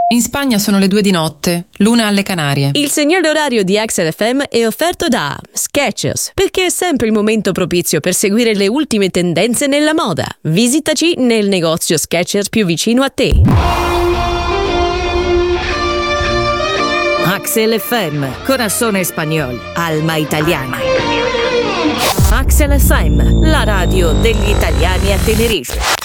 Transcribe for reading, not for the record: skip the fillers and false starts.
In Spagna sono le 2 di notte, l'una alle Canarie. Il segnale orario di Axel FM è offerto da Skechers, perché è sempre il momento propizio per seguire le ultime tendenze nella moda. Visitaci nel negozio Skechers più vicino a te. Axel FM, Corazón Español, Alma Italiana. Axel FM, la radio degli italiani a Tenerife.